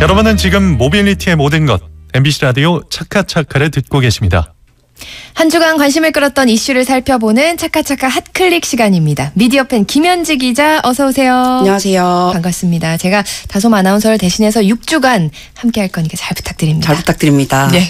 여러분은 지금 모빌리티의 모든 것 MBC 라디오 차카차카를 듣고 계십니다. 한 주간 관심을 끌었던 이슈를 살펴보는 차카차카 핫클릭 시간입니다. 미디어팬 김현지 기자 어서 오세요. 안녕하세요. 반갑습니다. 제가 다솜 아나운서를 대신해서 6주간 함께할 거니까 잘 부탁드립니다. 잘 부탁드립니다. 네.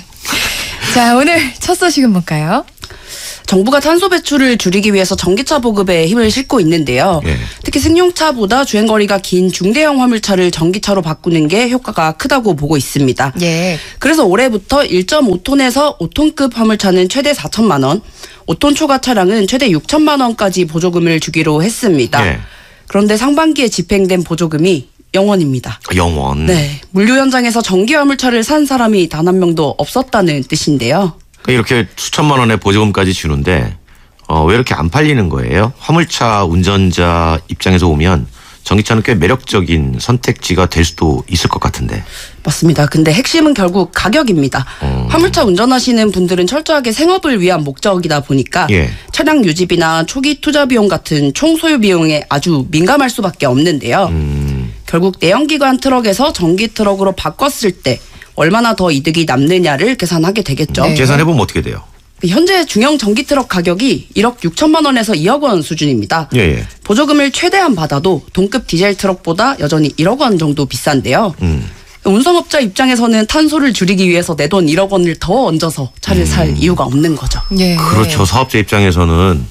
자, 오늘 첫 소식은 뭘까요? 정부가 탄소 배출을 줄이기 위해서 전기차 보급에 힘을 싣고 있는데요. 특히 승용차보다 주행거리가 긴 중대형 화물차를 전기차로 바꾸는 게 효과가 크다고 보고 있습니다. 예. 그래서 올해부터 1.5톤에서 5톤급 화물차는 최대 4천만 원, 5톤 초과 차량은 최대 6천만 원까지 보조금을 주기로 했습니다. 예. 그런데 상반기에 집행된 보조금이 0원입니다. 0원. 네, 물류 현장에서 전기 화물차를 산 사람이 단 한 명도 없었다는 뜻인데요. 이렇게 수천만 원의 보조금까지 주는데 왜 이렇게 안 팔리는 거예요? 화물차 운전자 입장에서 보면 전기차는 꽤 매력적인 선택지가 될 수도 있을 것 같은데. 맞습니다. 근데 핵심은 결국 가격입니다. 화물차 운전하시는 분들은 철저하게 생업을 위한 목적이다 보니까 예. 차량 유지비나 초기 투자 비용 같은 총 소요 비용에 아주 민감할 수밖에 없는데요. 결국 내연기관 트럭에서 전기 트럭으로 바꿨을 때 얼마나 더 이득이 남느냐를 계산하게 되겠죠. 네. 계산해보면 어떻게 돼요? 현재 중형 전기 트럭 가격이 1억 6천만 원에서 2억 원 수준입니다. 예. 보조금을 최대한 받아도 동급 디젤 트럭보다 여전히 1억 원 정도 비싼데요. 운송업자 입장에서는 탄소를 줄이기 위해서 내 돈 1억 원을 더 얹어서 차를 살 이유가 없는 거죠. 예. 그렇죠. 사업자 입장에서는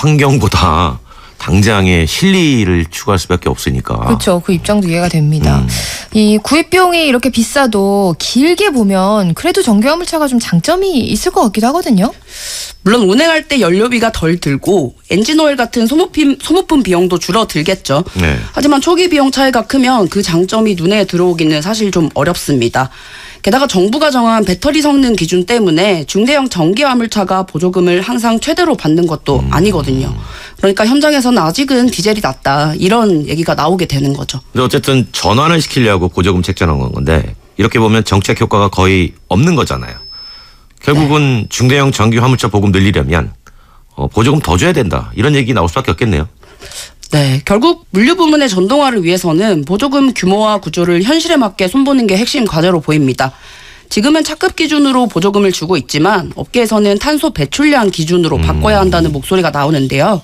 환경보다 당장의 실리를 추구할 수밖에 없으니까. 그렇죠. 그 입장도 이해가 됩니다. 이 구입 비용이 이렇게 비싸도 길게 보면 그래도 전기 화물차가 좀 장점이 있을 것 같기도 하거든요. 물론 운행할 때 연료비가 덜 들고 엔진오일 같은 소모품 비용도 줄어들겠죠. 네. 하지만 초기 비용 차이가 크면 그 장점이 눈에 들어오기는 사실 좀 어렵습니다. 게다가 정부가 정한 배터리 성능 기준 때문에 중대형 전기 화물차가 보조금을 항상 최대로 받는 것도 아니거든요. 그러니까 현장에서는 아직은 디젤이 낫다 이런 얘기가 나오게 되는 거죠. 근데 어쨌든 전환을 시키려고 보조금 책정한 건데 이렇게 보면 정책 효과가 거의 없는 거잖아요. 결국은 중대형 전기 화물차 보급 늘리려면 보조금 더 줘야 된다 이런 얘기 나올 수밖에 없겠네요. 네, 결국 물류 부문의 전동화를 위해서는 보조금 규모와 구조를 현실에 맞게 손보는 게 핵심 과제로 보입니다. 지금은 차급 기준으로 보조금을 주고 있지만 업계에서는 탄소 배출량 기준으로 바꿔야 한다는 목소리가 나오는데요.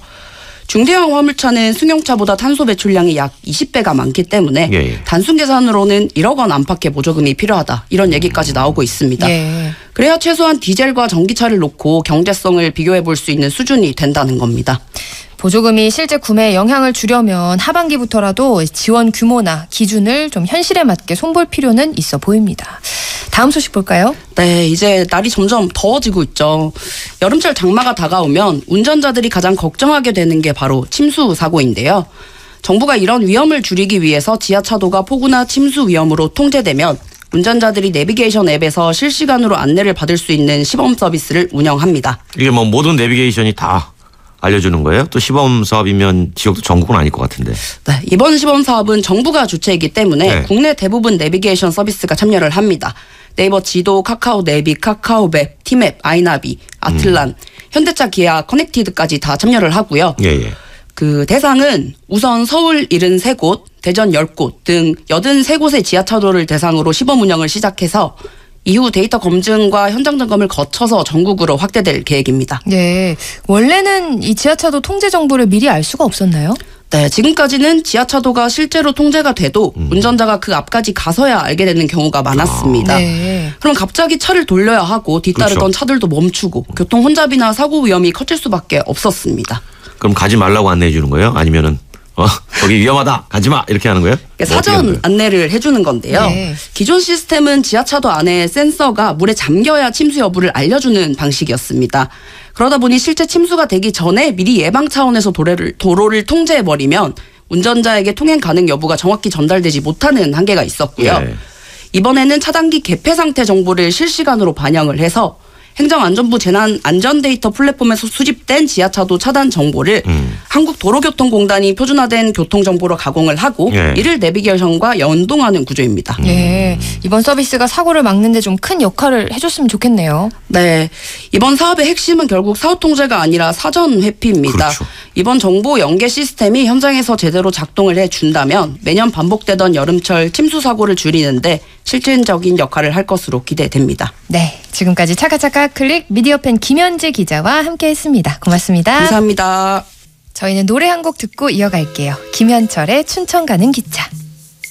중대형 화물차는 승용차보다 탄소 배출량이 약 20배가 많기 때문에 예. 단순 계산으로는 1억 원 안팎의 보조금이 필요하다 이런 얘기까지 나오고 있습니다. 예. 그래야 최소한 디젤과 전기차를 놓고 경제성을 비교해 볼 수 있는 수준이 된다는 겁니다. 보조금이 실제 구매에 영향을 주려면 하반기부터라도 지원 규모나 기준을 좀 현실에 맞게 손볼 필요는 있어 보입니다. 다음 소식 볼까요? 네, 이제 날이 점점 더워지고 있죠. 여름철 장마가 다가오면 운전자들이 가장 걱정하게 되는 게 바로 침수 사고인데요. 정부가 이런 위험을 줄이기 위해서 지하차도가 폭우나 침수 위험으로 통제되면 운전자들이 내비게이션 앱에서 실시간으로 안내를 받을 수 있는 시범 서비스를 운영합니다. 이게 뭐 모든 내비게이션이 다 알려주는 거예요? 또 시범 사업이면 지역도 전국은 아닐 것 같은데. 네, 이번 시범 사업은 정부가 주체이기 때문에 네. 국내 대부분 내비게이션 서비스가 참여를 합니다. 네이버 지도, 카카오 내비, 카카오맵, 티맵, 아이나비, 아틀란, 현대차, 기아, 커넥티드까지 다 참여를 하고요. 예. 그 대상은 우선 서울 73곳, 대전 10곳 등 83곳의 지하차도를 대상으로 시범 운영을 시작해서 이후 데이터 검증과 현장 점검을 거쳐서 전국으로 확대될 계획입니다. 네. 원래는 이 지하차도 통제 정보를 미리 알 수가 없었나요? 네, 지금까지는 지하차도가 실제로 통제가 돼도 운전자가 그 앞까지 가서야 알게 되는 경우가 많았습니다. 네. 그럼 갑자기 차를 돌려야 하고 뒤따르던 그렇죠. 차들도 멈추고 교통 혼잡이나 사고 위험이 커질 수밖에 없었습니다. 그럼 가지 말라고 안내해 주는 거예요? 아니면은 거기 위험하다 가지 마 이렇게 하는 거예요? 뭐 사전 안내를 해주는 건데요. 네. 기존 시스템은 지하차도 안에 센서가 물에 잠겨야 침수 여부를 알려주는 방식이었습니다. 그러다 보니 실제 침수가 되기 전에 미리 예방 차원에서 도로를 통제해버리면 운전자에게 통행 가능 여부가 정확히 전달되지 못하는 한계가 있었고요. 예. 이번에는 차단기 개폐 상태 정보를 실시간으로 반영을 해서 행정안전부 재난안전데이터 플랫폼에서 수집된 지하차도 차단 정보를 한국도로교통공단이 표준화된 교통정보로 가공을 하고 예. 이를 내비게이션과 연동하는 구조입니다. 예. 이번 서비스가 사고를 막는 데 좀 큰 역할을 해줬으면 좋겠네요. 네, 이번 사업의 핵심은 결국 사후 통제가 아니라 사전 회피입니다. 그렇죠. 이번 정보 연계 시스템이 현장에서 제대로 작동을 해준다면 매년 반복되던 여름철 침수 사고를 줄이는데 실질적인 역할을 할 것으로 기대됩니다. 네, 지금까지 차카차카 클릭 미디어팬 김현지 기자와 함께했습니다. 고맙습니다. 감사합니다. 저희는 노래 한 곡 듣고 이어갈게요. 김현철의 춘천 가는 기차.